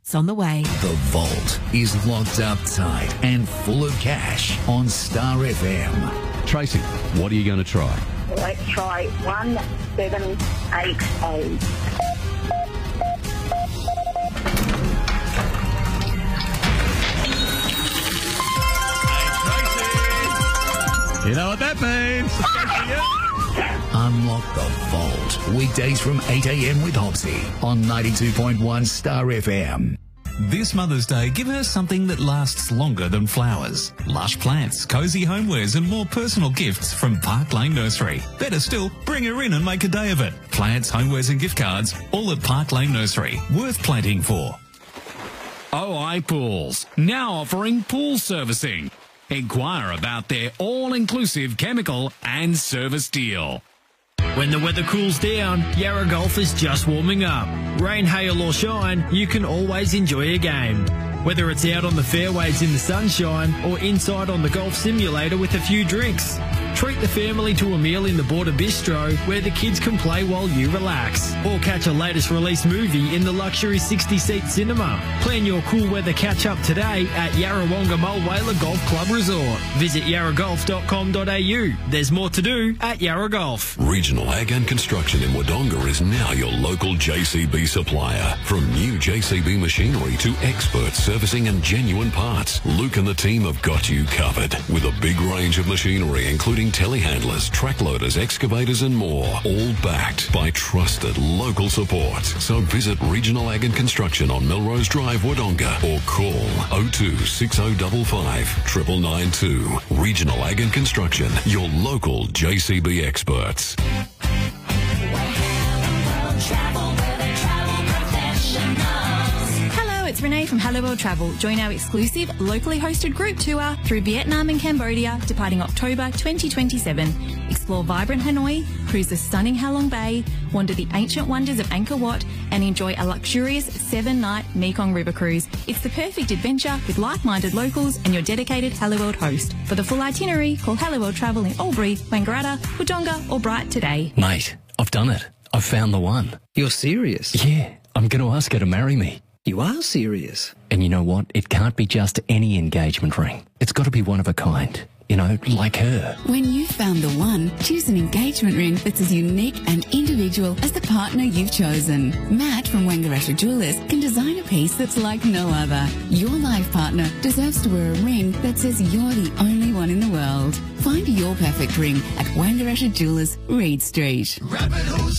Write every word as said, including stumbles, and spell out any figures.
guests on the way. The Vault is locked up tight and full of cash on Star F M. Tracy, what are you going to try? Let's try one seven eight oh. You know what that means? Unlock the Vault. Weekdays from eight a.m. with Hopsy on ninety-two point one Star F M. This Mother's Day, give her something that lasts longer than flowers. Lush plants, cosy homewares and more personal gifts from Park Lane Nursery. Better still, bring her in and make a day of it. Plants, homewares and gift cards, all at Park Lane Nursery. Worth planting for. O I Pools, now offering pool servicing. Inquire about their all-inclusive chemical and service deal. When the weather cools down, Yarra Golf is just warming up. Rain, hail or shine, you can always enjoy a game. Whether it's out on the fairways in the sunshine or inside on the golf simulator with a few drinks. Treat the family to a meal in the Border Bistro where the kids can play while you relax. Or catch a latest release movie in the luxury sixty-seat cinema. Plan your cool weather catch-up today at Yarrawonga Mulwala Golf Club Resort. Visit yarra golf dot com dot a u. There's more to do at Yarra Golf. Regional Ag and Construction in Wodonga is now your local J C B supplier. From new J C B machinery to expert servicing and genuine parts, Luke and the team have got you covered with a big range of machinery including telehandlers, track loaders, excavators and more, all backed by trusted local support. So visit Regional Ag and Construction on Melrose Drive, Wodonga or call oh two six oh five five nine nine nine two. Regional Ag and Construction, your local J C B experts. It's Renee from Hello World Travel. Join our exclusive, locally hosted group tour through Vietnam and Cambodia, departing October twenty twenty-seven. Explore vibrant Hanoi, cruise the stunning Halong Bay, wander the ancient wonders of Angkor Wat, and enjoy a luxurious seven-night Mekong River cruise. It's the perfect adventure with like-minded locals and your dedicated Hello World host. For the full itinerary, call Hello World Travel in Albury, Wangaratta, Wodonga or Bright today. Mate, I've done it. I've found the one. You're serious? Yeah, I'm going to ask her to marry me. You are serious. And you know what? It can't be just any engagement ring. It's got to be one of a kind. You know, like her. When you've found the one, choose an engagement ring that's as unique and individual as the partner you've chosen. Matt from Wangaratta Jewelers can design a piece that's like no other. Your life partner deserves to wear a ring that says you're the only one in the world. Find your perfect ring at Wangaratta Jewelers, Reed Street.